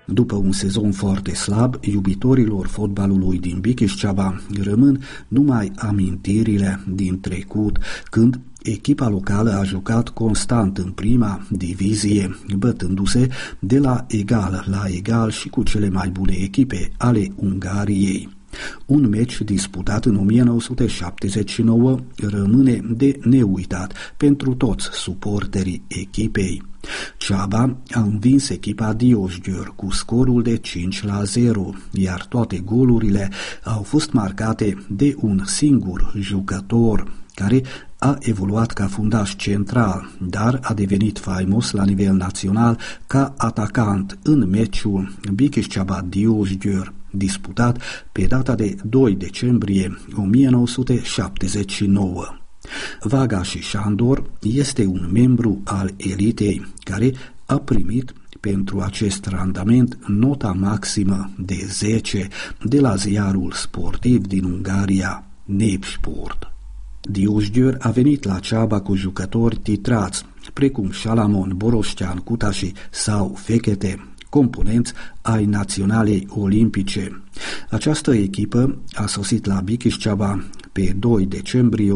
După un sezon foarte slab, iubitorilor fotbalului din Bikișceaba rămân numai amintirile din trecut, când echipa locală a jucat constant în prima divizie, bătându-se de la egal la egal și cu cele mai bune echipe ale Ungariei. Un meci disputat în 1979 rămâne de neuitat pentru toți suporterii echipei. Ceaba a învins echipa Diósgyőr cu scorul de 5-0, iar toate golurile au fost marcate de un singur jucător, care a evoluat ca fundaș central, dar a devenit faimos la nivel național ca atacant în meciul Bikișceaba-Diósgyőr, disputat pe data de 2 decembrie 1979. Vagasi Sándor este un membru al elitei care a primit pentru acest randament nota maximă de 10 de la ziarul sportiv din Ungaria, Népsport. Diósgyőr a venit la Ceaba cu jucători titrați, precum Salamon, Borostean, Kutashi sau Fekete, componenți ai Naționalei Olimpice. Această echipă a sosit la Bikișceaba pe 2 decembrie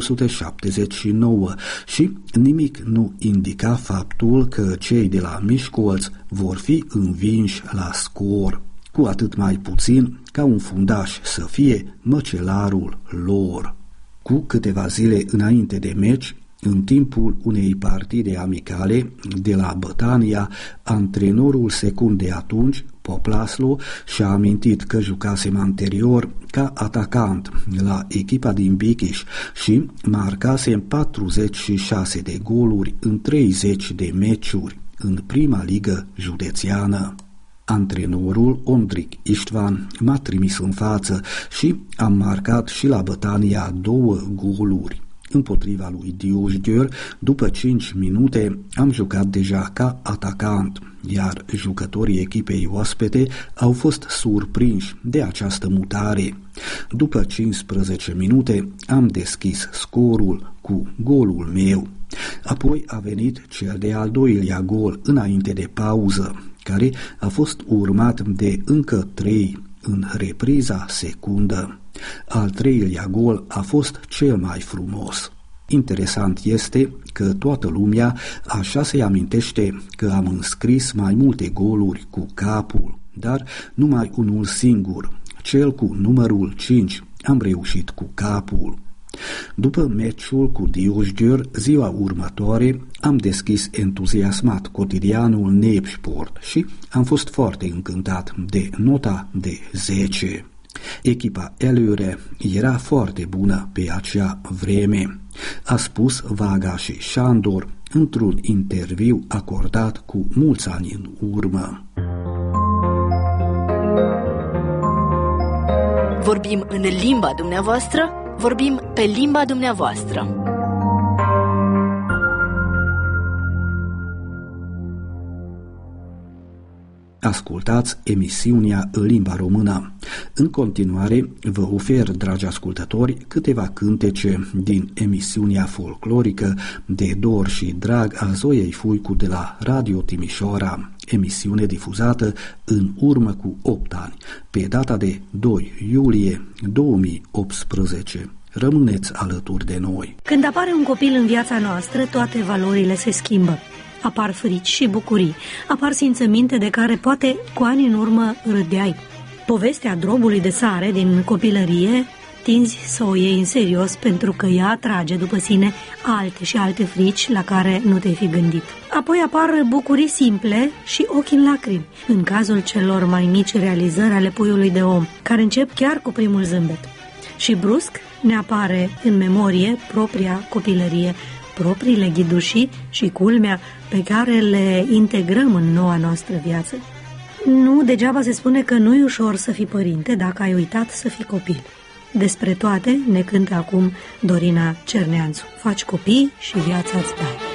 1979 și nimic nu indica faptul că cei de la Miskolc vor fi învinși la scor, cu atât mai puțin ca un fundaș să fie măcelarul lor. Cu câteva zile înainte de meci, în timpul unei partide amicale de la Bătania, antrenorul secund de atunci, Poplaslu, și-a amintit că jucasem anterior ca atacant la echipa din Bikiș și marcasem 46 de goluri în 30 de meciuri în prima ligă județeană. Antrenorul Ondrik István m-a trimis în față și am marcat și la Bătania 2 goluri. Împotriva lui Diósgyőr, după 5 minute, am jucat deja ca atacant, iar jucătorii echipei oaspete au fost surprinși de această mutare. După 15 minute, am deschis scorul cu golul meu. Apoi a venit cel de-al doilea gol înainte de pauză, care a fost urmat de încă 3 în repriza secundă. Al treilea gol a fost cel mai frumos. Interesant este că toată lumea așa se amintește că am înscris mai multe goluri cu capul, dar numai unul singur, cel cu numărul 5, am reușit cu capul. După meciul cu Diósgyőr, ziua următoare, am deschis entuziasmat cotidianul Népsport și am fost foarte încântat de nota de 10. Echipa előre era foarte bună pe acea vreme, a spus Vagasi Sándor într-un interviu acordat cu mulți ani în urmă. Vorbim în limba dumneavoastră, vorbim pe limba dumneavoastră. Ascultați emisiunea în limba română. În continuare, vă ofer, dragi ascultători, câteva cântece din emisiunea folclorică de dor și drag a Zoiei Fuicu de la Radio Timișoara, emisiune difuzată în urmă cu 8 ani, pe data de 2 iulie 2018. Rămâneți alături de noi. Când apare un copil în viața noastră, toate valorile se schimbă. Apar frici și bucurii, apar simțăminte de care poate cu ani în urmă râdeai. Povestea drobului de sare din copilărie tinzi să o iei în serios pentru că ea atrage după sine alte și alte frici la care nu te-ai fi gândit. Apoi apar bucurii simple și ochii în lacrimi, în cazul celor mai mici realizări ale puiului de om, care încep chiar cu primul zâmbet. Și brusc ne apare în memorie propria copilărie, propriile ghidușii și culmea pe care le integrăm în noua noastră viață. Nu degeaba se spune că nu e ușor să fii părinte dacă ai uitat să fii copil. Despre toate ne cântă acum Dorina Cerneanțu. Faci copii și viața îți dai.